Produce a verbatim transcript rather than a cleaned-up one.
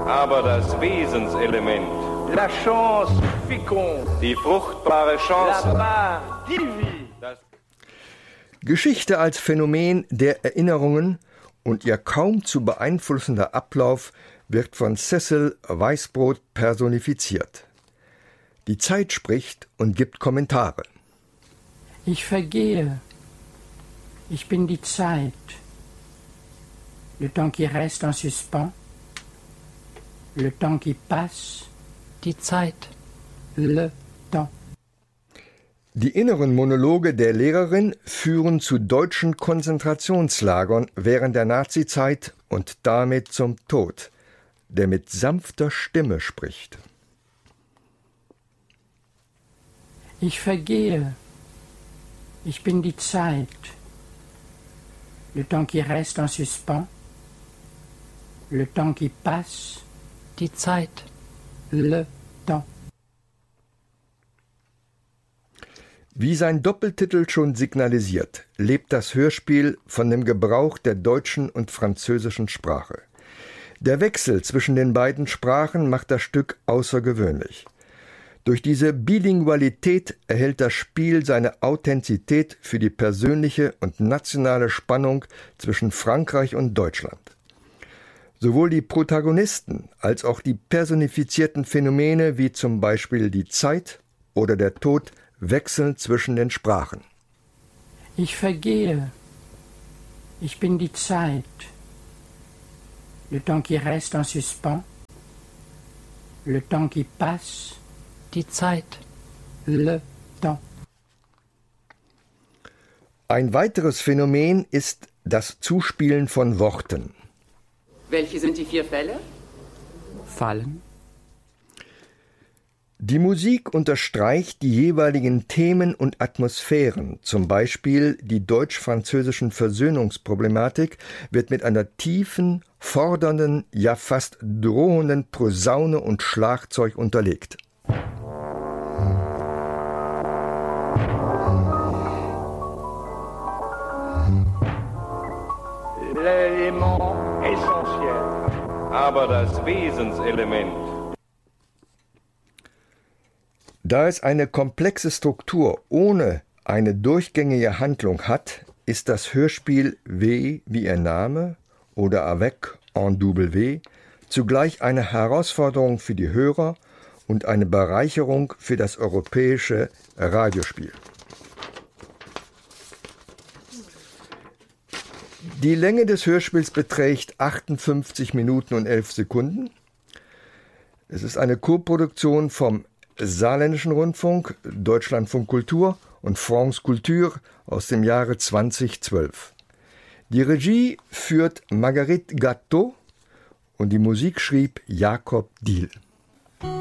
Aber das Wesenselement, la chance féconde, die fruchtbare Chance, la part divine. Geschichte als Phänomen der Erinnerungen und ihr kaum zu beeinflussender Ablauf wird von Cecil Weißbrot personifiziert. Die Zeit spricht und gibt Kommentare. Ich vergehe. Ich bin die Zeit. Le temps qui reste en suspens. Le temps qui passe. Die Zeit. Le temps. Die inneren Monologe der Lehrerin führen zu deutschen Konzentrationslagern während der Nazizeit und damit zum Tod, der mit sanfter Stimme spricht. Ich vergehe. Ich bin die Zeit. Le temps qui reste en suspens. Le temps qui passe. Die Zeit. Le temps. Wie sein Doppeltitel schon signalisiert, lebt das Hörspiel von dem Gebrauch der deutschen und französischen Sprache. Der Wechsel zwischen den beiden Sprachen macht das Stück außergewöhnlich. Durch diese Bilingualität erhält das Spiel seine Authentizität für die persönliche und nationale Spannung zwischen Frankreich und Deutschland. Sowohl die Protagonisten als auch die personifizierten Phänomene wie zum Beispiel die Zeit oder der Tod wechseln zwischen den Sprachen. Ich vergehe. Ich bin die Zeit. Le temps qui reste en suspens. Le temps qui passe. Die Zeit. Le temps. Ein weiteres Phänomen ist das Zuspielen von Worten. Welche sind die vier Fälle? Fallen. Die Musik unterstreicht die jeweiligen Themen und Atmosphären. Zum Beispiel die deutsch-französischen Versöhnungsproblematik wird mit einer tiefen, fordernden, ja fast drohenden Posaune und Schlagzeug unterlegt. L'élément essentiel. aber das Wesenselement. Da es eine komplexe Struktur ohne eine durchgängige Handlung hat, ist das Hörspiel W wie ihr Name oder Avec en W zugleich eine Herausforderung für die Hörer und eine Bereicherung für das europäische Radiospiel. Die Länge des Hörspiels beträgt achtundfünfzig Minuten und elf Sekunden. Es ist eine Koproduktion vom Saarländischen Rundfunk, Deutschlandfunk Kultur und France Culture aus dem Jahre zweitausendzwölf. Die Regie führt Marguerite Gatteau und die Musik schrieb Jakob Diehl.